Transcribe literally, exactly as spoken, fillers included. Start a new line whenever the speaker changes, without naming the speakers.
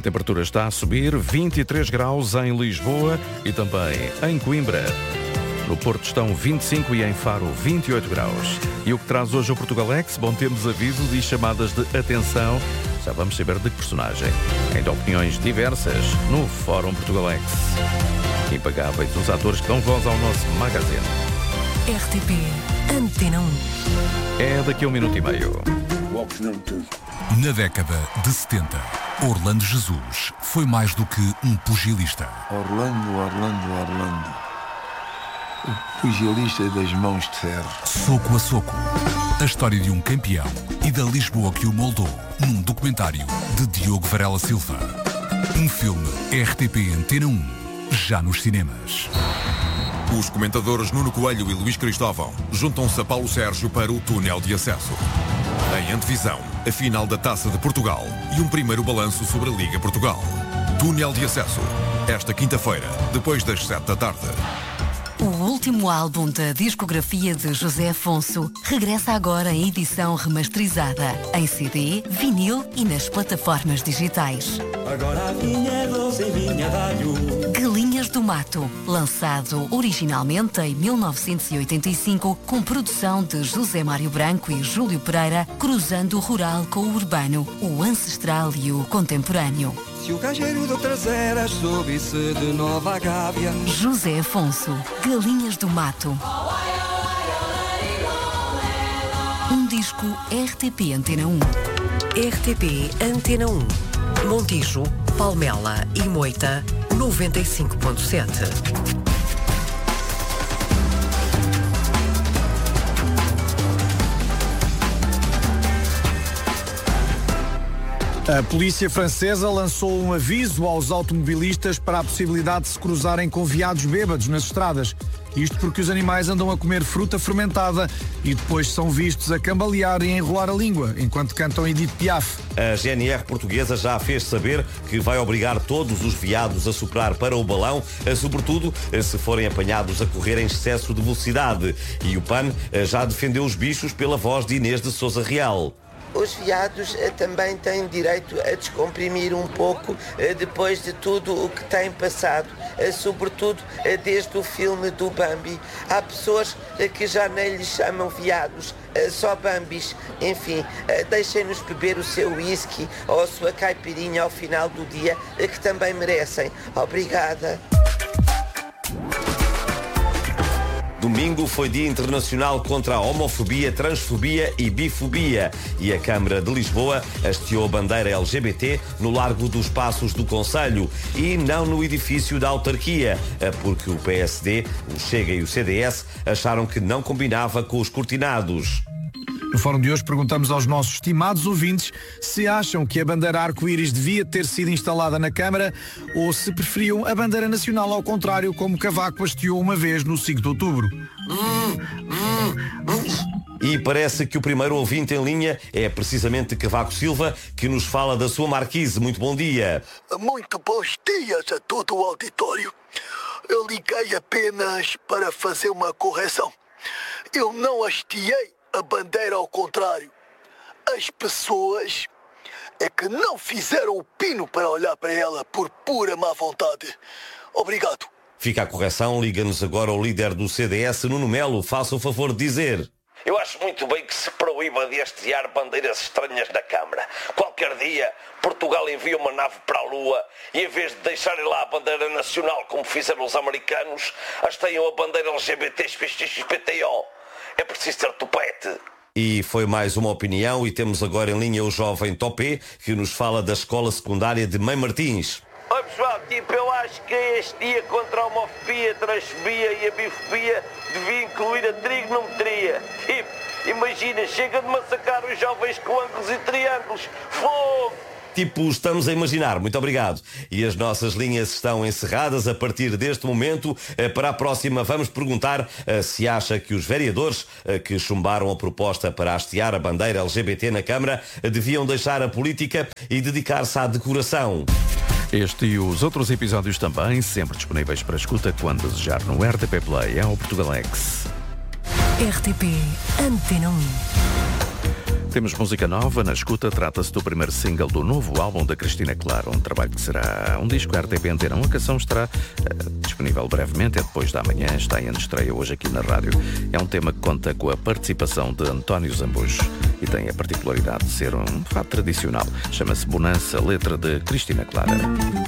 temperatura está a subir, vinte e três graus em Lisboa e também em Coimbra. No Porto estão vinte e cinco e em Faro vinte e oito graus. E o que traz hoje o Portugalex? Bom, temos avisos e chamadas de atenção. Já vamos saber de que personagem. Ainda opiniões diversas no Fórum Portugalex. Impagáveis os atores que dão voz ao nosso magazine.
R T P Antena um.
É daqui a um minuto e meio.
Na década de setenta, Orlando Jesus foi mais do que um pugilista.
Orlando, Orlando, Orlando. O pugilista das mãos de ferro.
Soco a soco. A história de um campeão e da Lisboa que o moldou, num documentário de Diogo Varela Silva. Um filme R T P Antena um, já nos cinemas.
Os comentadores Nuno Coelho e Luís Cristóvão juntam-se a Paulo Sérgio para o túnel de acesso. Em antevisão, a final da Taça de Portugal e um primeiro balanço sobre a Liga Portugal. Túnel de acesso, esta quinta-feira, depois das sete da tarde.
O último álbum da discografia de José Afonso regressa agora em edição remasterizada, em C D, vinil e nas plataformas digitais.
Agora a vinha é doce e vinha d'alho.
Galinhas do Mato, lançado originalmente em mil novecentos e oitenta e cinco, com produção de José Mário Branco e Júlio Pereira, cruzando o rural com o urbano, o ancestral e o contemporâneo.
Se o gajeiro de traseiras soube-se de Nova Gávea.
José Afonso, Galinhas do Mato. Um disco R T P Antena um.
R T P Antena um. Montijo, Palmela e Moita, noventa e cinco ponto sete.
A polícia francesa lançou um aviso aos automobilistas para a possibilidade de se cruzarem com veados bêbados nas estradas. Isto porque os animais andam a comer fruta fermentada e depois são vistos a cambalear e a enrolar a língua, enquanto cantam Edith Piaf.
A G N R portuguesa já fez saber que vai obrigar todos os veados a soprar para o balão, sobretudo se forem apanhados a correr em excesso de velocidade. E o P A N já defendeu os bichos pela voz de Inês de Sousa Real.
Os veados eh, também têm direito a descomprimir um pouco eh, depois de tudo o que têm passado, eh, sobretudo eh, desde o filme do Bambi. Há pessoas eh, que já nem lhes chamam veados, eh, só Bambis. Enfim, eh, deixem-nos beber o seu whisky ou a sua caipirinha ao final do dia, eh, que também merecem. Obrigada.
Domingo foi Dia Internacional contra a Homofobia, Transfobia e Bifobia e a Câmara de Lisboa hasteou a bandeira L G B T no Largo dos Passos do Concelho e não no edifício da autarquia, porque o P S D, o Chega e o C D S acharam que não combinava com os cortinados.
No fórum de hoje perguntamos aos nossos estimados ouvintes se acham que a bandeira arco-íris devia ter sido instalada na Câmara ou se preferiam a bandeira nacional ao contrário, como Cavaco hasteou uma vez no cinco de outubro.
E parece que o primeiro ouvinte em linha é precisamente Cavaco Silva, que nos fala da sua marquise. Muito bom dia.
Muito bons dias a todo o auditório. Eu liguei apenas para fazer uma correção. Eu não hasteei a bandeira ao contrário. As pessoas é que não fizeram o pino para olhar para ela por pura má vontade. Obrigado.
Fica a correção, liga-nos agora o líder do C D S, Nuno Melo. Faça o favor de dizer.
Eu acho muito bem que se proíba de hastear bandeiras estranhas na Câmara. Qualquer dia, Portugal envia uma nave para a Lua e em vez de deixarem lá a bandeira nacional como fizeram os americanos, hasteiam a bandeira L G B T X P T O. É preciso ter tupete.
E foi mais uma opinião e temos agora em linha o jovem Topé, que nos fala da escola secundária de Mãe Martins.
Oi pessoal, tipo, eu acho que este dia contra a homofobia, a transfobia e a bifobia devia incluir a trigonometria. Tipo, imagina, chega de massacrar os jovens com ângulos e triângulos. Fogo!
Tipo, estamos a imaginar. Muito obrigado. E as nossas linhas estão encerradas a partir deste momento. Para a próxima vamos perguntar se acha que os vereadores que chumbaram a proposta para hastear a bandeira L G B T na Câmara deviam deixar a política e dedicar-se à decoração.
Este e os outros episódios também, sempre disponíveis para escuta quando desejar no R T P Play. É o Portugalex.
R T P Antena um.
Temos música nova na escuta. Trata-se do primeiro single do novo álbum da Cristina Claro, um trabalho que será um disco R T P Antena. A canção estará uh, disponível brevemente, é depois da manhã, está em estreia hoje aqui na rádio. É um tema que conta com a participação de António Zambujo e tem a particularidade de ser um fado tradicional. Chama-se Bonança, letra de Cristina Clara.